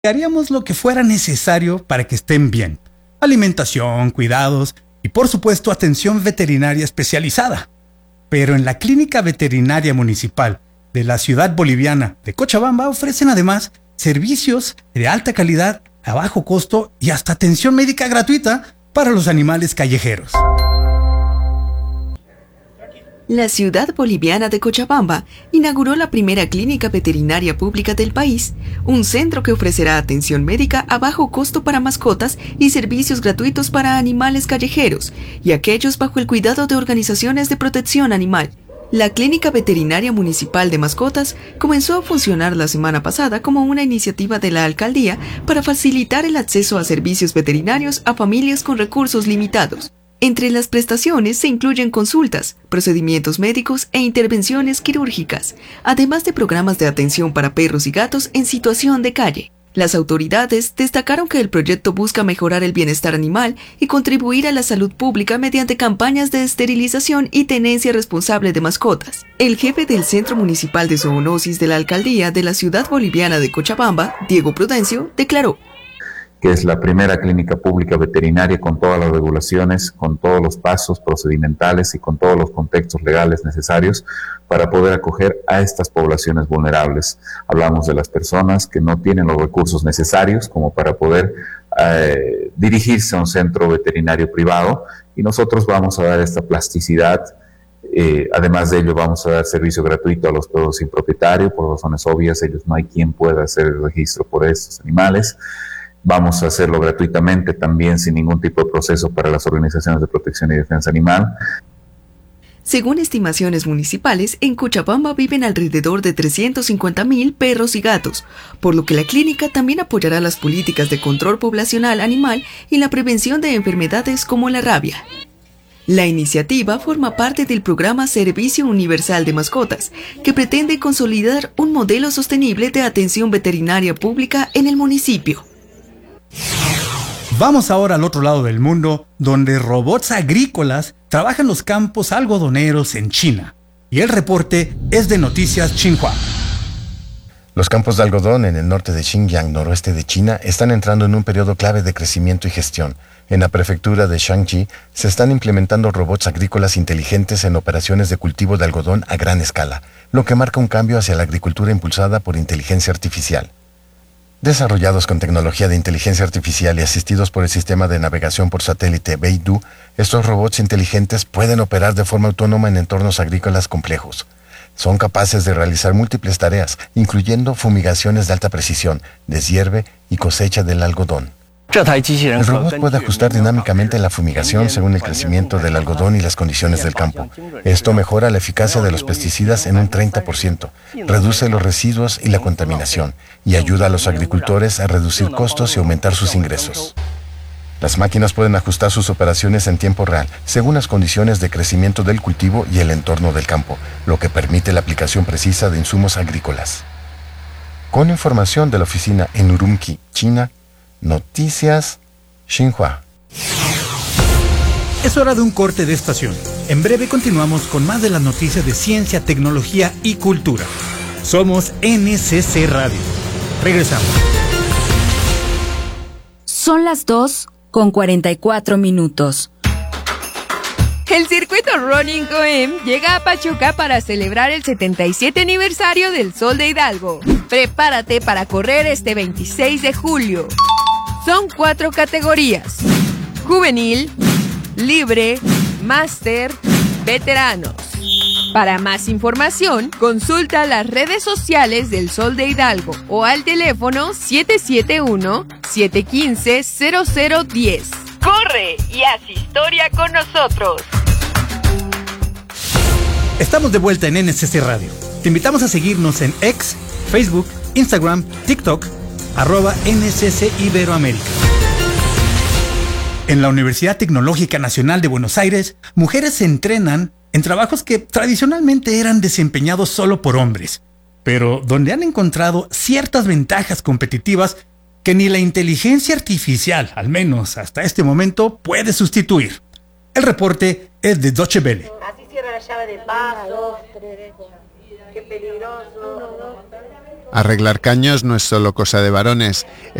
haríamos lo que fuera necesario para que estén bien. Alimentación, cuidados y por supuesto atención veterinaria especializada. Pero en la Clínica Veterinaria Municipal de la ciudad boliviana de Cochabamba ofrecen además servicios de alta calidad, a bajo costo y hasta atención médica gratuita para los animales callejeros. La ciudad boliviana de Cochabamba inauguró la primera clínica veterinaria pública del país, un centro que ofrecerá atención médica a bajo costo para mascotas y servicios gratuitos para animales callejeros y aquellos bajo el cuidado de organizaciones de protección animal. La Clínica Veterinaria Municipal de Mascotas comenzó a funcionar la semana pasada como una iniciativa de la alcaldía para facilitar el acceso a servicios veterinarios a familias con recursos limitados. Entre las prestaciones se incluyen consultas, procedimientos médicos e intervenciones quirúrgicas, además de programas de atención para perros y gatos en situación de calle. Las autoridades destacaron que el proyecto busca mejorar el bienestar animal y contribuir a la salud pública mediante campañas de esterilización y tenencia responsable de mascotas. El jefe del Centro Municipal de Zoonosis de la Alcaldía de la ciudad boliviana de Cochabamba, Diego Prudencio, declaró que es la primera clínica pública veterinaria con todas las regulaciones, con todos los pasos procedimentales y con todos los contextos legales necesarios para poder acoger a estas poblaciones vulnerables. Hablamos de las personas que no tienen los recursos necesarios como para poder dirigirse a un centro veterinario privado, y nosotros vamos a dar esta plasticidad. Además de ello, vamos a dar servicio gratuito a los perros sin propietario. Por razones obvias, ellos no hay quien pueda hacer el registro por estos animales. Vamos a hacerlo gratuitamente también, sin ningún tipo de proceso para las organizaciones de protección y defensa animal. Según estimaciones municipales, en Cochabamba viven alrededor de 350.000 perros y gatos, por lo que la clínica también apoyará las políticas de control poblacional animal y la prevención de enfermedades como la rabia. La iniciativa forma parte del programa Servicio Universal de Mascotas, que pretende consolidar un modelo sostenible de atención veterinaria pública en el municipio. Vamos ahora al otro lado del mundo, donde robots agrícolas trabajan los campos algodoneros en China. Y el reporte es de Noticias Xinhua. Los campos de algodón en el norte de Xinjiang, noroeste de China, están entrando en un periodo clave de crecimiento y gestión. En la prefectura de Shaanxi se están implementando robots agrícolas inteligentes en operaciones de cultivo de algodón a gran escala, lo que marca un cambio hacia la agricultura impulsada por inteligencia artificial. Desarrollados con tecnología de inteligencia artificial y asistidos por el sistema de navegación por satélite Beidou, estos robots inteligentes pueden operar de forma autónoma en entornos agrícolas complejos. Son capaces de realizar múltiples tareas, incluyendo fumigaciones de alta precisión, deshierve y cosecha del algodón. El robot puede ajustar dinámicamente la fumigación según el crecimiento del algodón y las condiciones del campo. Esto mejora la eficacia de los pesticidas en un 30%, reduce los residuos y la contaminación, y ayuda a los agricultores a reducir costos y aumentar sus ingresos. Las máquinas pueden ajustar sus operaciones en tiempo real, según las condiciones de crecimiento del cultivo y el entorno del campo, lo que permite la aplicación precisa de insumos agrícolas. Con información de la oficina en Urumqi, China, Noticias Xinhua. Es hora de un corte de estación. En breve continuamos con más de las noticias de ciencia, tecnología y cultura. Somos NCC Radio. Regresamos. Son las 2:44. El circuito Running Coem llega a Pachuca para celebrar el 77 aniversario del Sol de Hidalgo. Prepárate para correr este 26 de julio. Son 4 categorías: juvenil, libre, máster, veteranos. Para más información, consulta las redes sociales del Sol de Hidalgo o al teléfono 771-715-0010. ¡Corre y haz historia con nosotros! Estamos de vuelta en NCC Radio. Te invitamos a seguirnos en X, Facebook, Instagram, TikTok, @NCC Iberoamérica. En la Universidad Tecnológica Nacional de Buenos Aires, mujeres se entrenan en trabajos que tradicionalmente eran desempeñados solo por hombres, pero donde han encontrado ciertas ventajas competitivas que ni la inteligencia artificial, al menos hasta este momento, puede sustituir. El reporte es de Deutsche Welle. Así cierra la llave de paso. Qué peligroso. Arreglar caños no es solo cosa de varones.